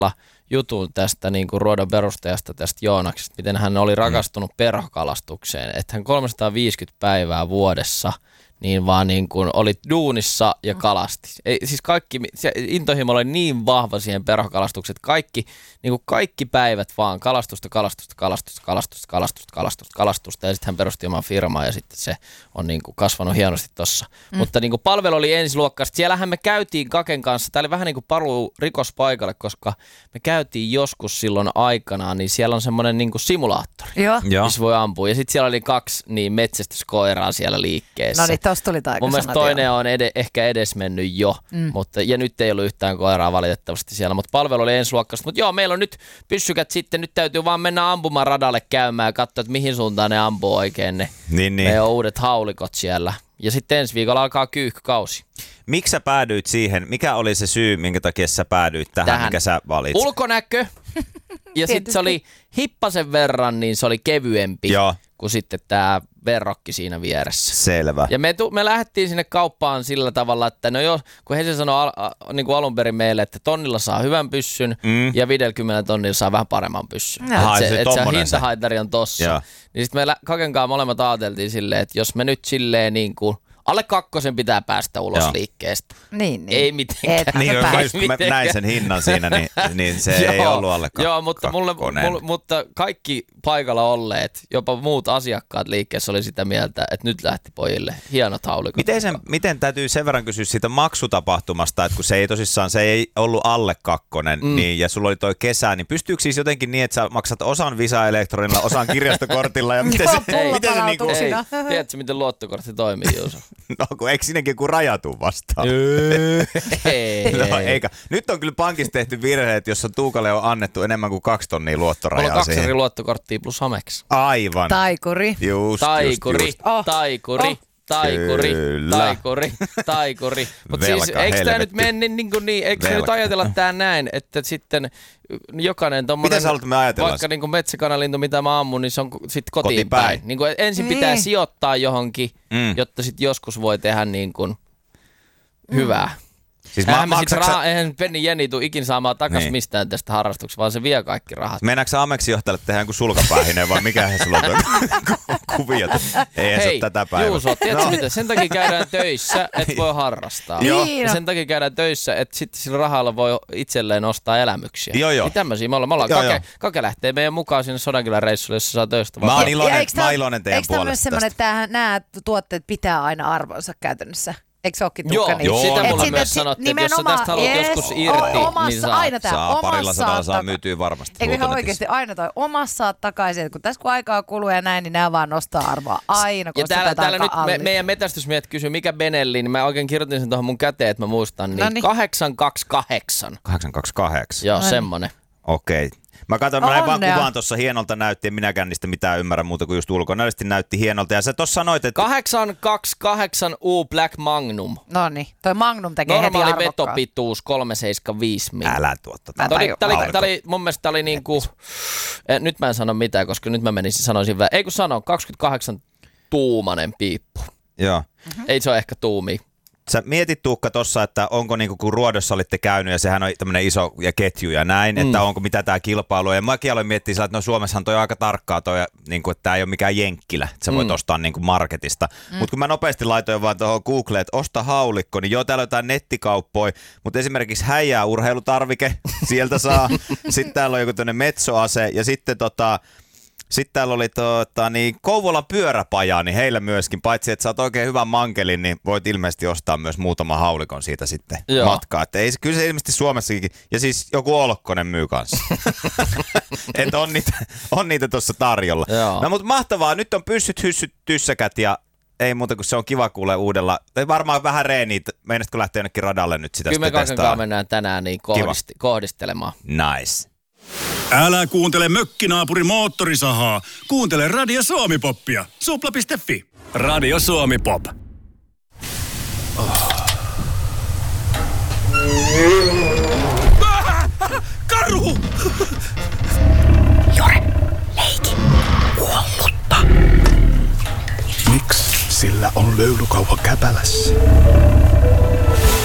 jutun tästä niin kuin ruodon perustajasta, tästä Joonaksesta, miten hän oli rakastunut perhokalastukseen, että hän 350 päivää vuodessa niin vaan niin kuin oli duunissa ja kalasti. Siis kaikki, se intohimo oli niin vahva siihen perhokalastukseen, että kaikki päivät vaan kalastusta ja sitten hän perusti oman firmaa ja sitten se on niin kuin kasvanut hienosti tossa. Mutta niin kuin palvelu oli ensiluokkaista. Siellähän me käytiin Kaken kanssa, tää oli vähän niin kuin paluu rikospaikalle, koska me käytiin joskus silloin aikanaan, niin siellä on semmoinen niin kuin simulaattori, missä voi ampua. Ja sitten siellä oli 2 niin metsästyskoiraa siellä liikkeessä. No niin, tossa tuli taika. Mun mielestä toinen on ehkä edesmennyt jo, ja nyt ei ollut yhtään koiraa valitettavasti siellä, mutta palvelu oli ensiluokkaista. Mutta joo, meillä on nyt pyssykät sitten, nyt täytyy vaan mennä ampumaradalle käymään ja katsoa, että mihin suuntaan ne ampuu oikein ne meidän uudet haulikot siellä. Ja sitten ensi viikolla alkaa kyyhkykausi. Miksi sä päädyit siihen? Mikä oli se syy, minkä takia sä päädyit tähän? Mikä sä valitsit? Ulkonäkö. Ja sitten se oli hippasen verran, niin se oli kevyempi kuin sitten tämä verrokki siinä vieressä. Selvä. Ja me lähdettiin sinne kauppaan sillä tavalla, että no joo, kun he se sanoi niin kuin alun perin meille, että tonnilla saa hyvän pyssyn ja 50 tonnilla saa vähän paremman pyssyn. Että se hintahaitari on tossa. Niin sitten me Kakenkaan molemmat ajateltiin silleen, että jos me nyt silleen niin kuin alle 2 pitää päästä ulos liikkeestä. Niin. Ei mitenkään. Mä näin sen hinnan siinä, niin se ei ollut alle 2. Joo, mutta kaikki paikalla olleet, jopa muut asiakkaat liikkeessä oli sitä mieltä, että nyt lähti pojille hienot haulikot. Miten täytyy sen verran kysyä siitä maksutapahtumasta, että kun se ei ollut alle 2, niin, ja sulla oli toi kesä, niin pystyykö siis jotenkin niin, että sä maksat osan Visa Elektronilla, osan kirjastokortilla ja miten se niinku... Tiedätkö, miten luottokortti toimii, Juuso? No, kun eikö sinnekin kun rajatu vastaan? Eikä. Nyt on kyllä pankissa tehty virhe, että jos on Tuukalle on annettu enemmän kuin 2 tonnia luottorajaa siihen. Mulla on 2 eri luottokorttia plus Amex. Aivan. Taikuri. Taikuri. Mutta siis eikö tämä nyt mene niin, eikö se nyt ajatella tää näin, että sitten jokainen tommonen... Miten sä haluat me ajatella? Vaikka niin kuin metsäkanalintu, mitä mä ammun, niin se on sitten kotiin päin. Niin kuin ensin pitää sijoittaa johonkin, jotta sitten joskus voi tehdä niin kuin hyvää. Siis eihän Penni Jenni tule ikin saamaan takas mistään tästä harrastuksesta, vaan se vie kaikki rahat. Meinaatko sä Ameksin johtajalle tehdä jonkun sulkapäähinen vai mikähän sulla on kuviot? Eihän se ole tätä päivää. Juuso, tiedätkö mitä? Sen takia käydään töissä, että voi harrastaa. Ja sen takia käydään töissä, että sitten sillä rahalla voi itselleen ostaa elämyksiä. Joo. Niin tämmöisiä me ollaan. Kake lähtee meidän mukaan sinne Sodankylän reissulle, jossa saa töistä. Mä oon iloinen teidän puolesta. Eikö tämä myös semmoinen, että nämä tuotteet pitää aina arvonsa käytännössä? Eikö se olekin Joo, niin? Sitä mulle myös sanottiin, että jos sä tästä haluat joskus irti, niin saa parilla sadalla saa myytyä varmasti. Eikö ihan oikeasti aina toi omassa saat takaisin, kun tässä kun aikaa kuluu ja näin, niin nämä vaan nostaa arvoa aina, kun ja täällä nyt meidän metästysmiehet kysyy, mikä Benelli, niin mä oikein kirjoitin sen tuohon mun käteen, että mä muistan, niin 828. 828? Joo, semmonen. Okei. Mä katsoin, mä näin vaan kuvaan tuossa hienolta näytti, en minäkään niistä mitään ymmärrä muuta kuin just ulkonäöllisesti näytti hienolta. Ja sä tossa sanoit, että... 828 U Black Magnum. Noniin, toi Magnum tekee heti arvokkaan. Normaali vetopituus 375 mm. Älä tuotta. Mun mielestä tää oli niinku... Nyt mä en sano mitään, koska nyt mä sanoisin vähän. Ei kun sano, 28 tuumanen piippu. Joo. Ei se ole ehkä tuumia. Sä mietit Tuukka tossa, että onko niinku kun Ruodossa olitte käynyt ja sehän on tämmönen iso ja ketju ja näin, että onko mitä tää kilpailu on. Ja mäkin aloin miettiä sillä, että no Suomessahan toi on aika tarkkaa toi, niinku, että tää ei ole mikään jenkkilä, että sä voit ostaa niinku marketista. Mutta kun mä nopeasti laitoin vaan tuohon Googleen, että osta haulikko, niin joo täällä on jotain nettikauppoja, mutta esimerkiksi Häijää urheilutarvike, sieltä saa. Sitten täällä on joku tämmönen metsoase ja sitten sitten täällä oli Kouvolan pyöräpaja, niin heillä myöskin, paitsi että sä oot oikein hyvän mankelin, niin voit ilmeisesti ostaa myös muutaman haulikon siitä sitten matkaa. Että kyllä se ilmeisesti Suomessakin, ja siis joku Olkkonen myy kanssa. Että on niitä tuossa tarjolla. No mutta mahtavaa, nyt on pyssyt, hyssyt, tyssäkät ja ei muuta kuin se on kiva kuulee uudella. Varmaan vähän reeniä, meinatko lähteä jonnekin radalle nyt sitä sitten testaa? Kyllä me mennään tänään niin kohdistelemaan. Nice. Älä kuuntele mökkinaapuri moottorisahaa. Kuuntele Radio Suomi-poppia. Supla.fi. Radio Suomi-pop. Karhu! Jore, leiki. Kuollutta. Miksi sillä on löylykauha käpälässä?